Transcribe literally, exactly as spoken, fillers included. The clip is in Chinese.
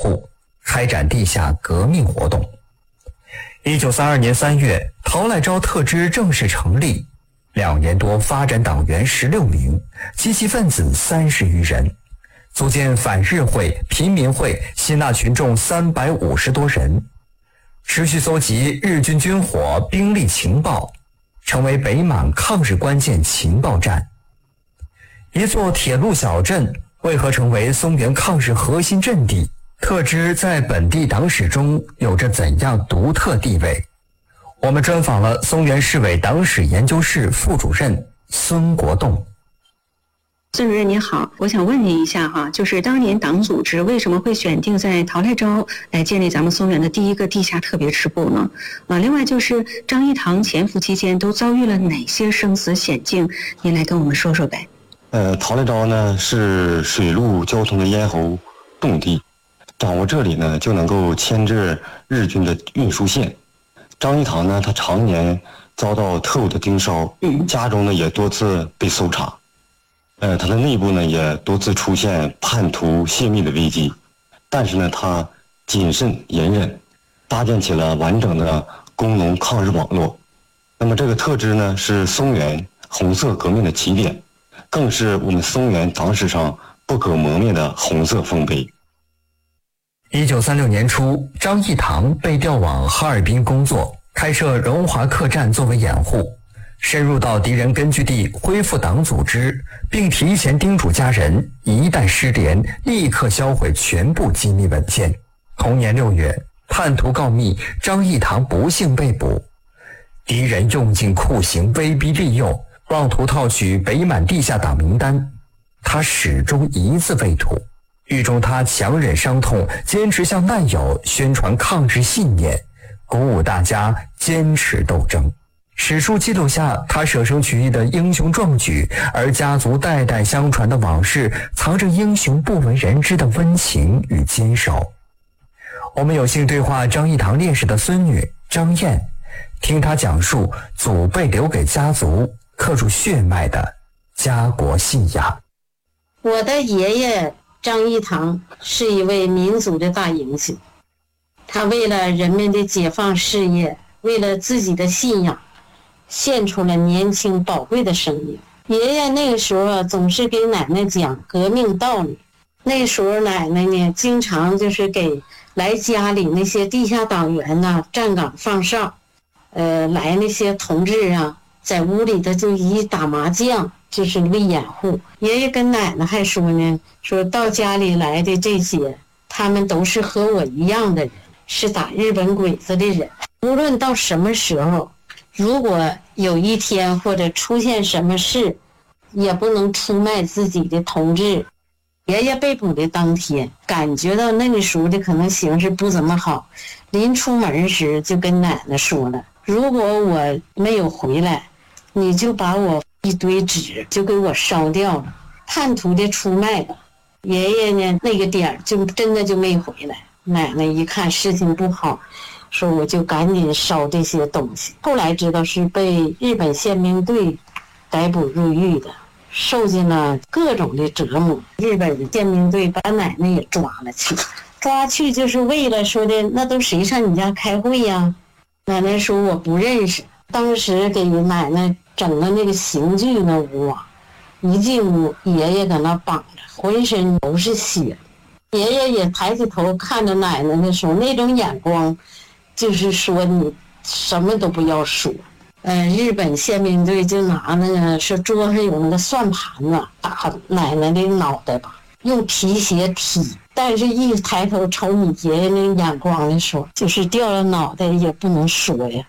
护，开展地下革命活动。一九三二年三月，陶赖昭特支正式成立，两年多发展党员十六名，积极分子三十余人，组建反日会、平民会，吸纳群众三百五十多人，持续搜集日军军火、兵力情报，成为北满抗日关键情报站。一座铁路小镇为何成为松原抗日核心阵地？特支在本地党史中有着怎样独特地位？我们专访了松原市委党史研究室副主任孙国栋。 孙主任您好，我想问您一下哈，就是当年党组织为什么会选定在陶赖昭来建立咱们松原的第一个地下特别支部呢？啊，另外就是张一堂潜伏期间都遭遇了哪些生死险境？您来跟我们说说呗。 呃，陶赖昭呢是水陆交通的咽喉重地，掌握这里呢就能够牵制日军的运输线。张一堂呢，他常年遭到特务的盯梢，家中呢也多次被搜查。呃，他的内部呢也多次出现叛徒泄密的危机，但是呢，他谨慎隐忍，搭建起了完整的工农抗日网络。那么这个特支呢，是松原红色革命的起点，更是我们松原党史上不可磨灭的红色丰碑。 一九三六年初，张一堂被调往哈尔滨工作，开设荣华客栈作为掩护，深入到敌人根据地恢复党组织，并提前叮嘱家人，一旦失联，立刻销毁全部机密文件。同年六月，叛徒告密，张一堂不幸被捕，敌人用尽酷刑，威逼利诱，妄图套取北满地下党名单，他始终一字未吐。狱中他强忍伤痛，坚持向难友宣传抗日信念，鼓舞大家坚持斗争。史书记录下他舍生取义的英雄壮举，而家族代代相传的往事藏着英雄不为人知的温情与坚守。我们有幸对话张一堂烈士的孙女张燕，听她讲述祖辈留给家族刻入血脉的家国信仰。 我的爷爷张一堂是一位民族的大英雄，他为了人们的解放事业，为了自己的信仰，献出了年轻宝贵的生命。爷爷那个时候总是给奶奶讲革命道理，那时候奶奶呢经常就是给来家里那些地下党员呐、啊、站岗放哨，呃，来那些同志啊，在屋里的就一打麻将，就是为掩护。爷爷跟奶奶还说呢，说到家里来的这些，他们都是和我一样的人，是打日本鬼子的人。无论到什么时候，如果有一天或者出现什么事，也不能出卖自己的同志。爷爷被捕的当天，感觉到那个时候的可能形势不怎么好，临出门时就跟奶奶说了，如果我没有回来，你就把我一堆纸就给我烧掉了，叛徒的出卖了。爷爷呢那个点就真的就没回来，奶奶一看事情不好，说我就赶紧烧这些东西。后来知道是被日本宪兵队逮捕入狱的，受尽了各种的折磨。日本宪兵队把奶奶也抓了去，抓去就是为了说的那都谁上你家开会呀？奶奶说我不认识。当时给奶奶整个那个刑具那屋啊，一进屋爷爷搁那绑着，浑身都是血。爷爷也抬起头看着奶奶的时候，那种眼光就是说你什么都不要说。呃，日本宪兵队就拿那个是桌上有那个算盘子打奶奶的脑袋吧，用皮鞋踢，但是一抬头瞅你爷爷那个眼光的时候，就是掉了脑袋也不能说呀。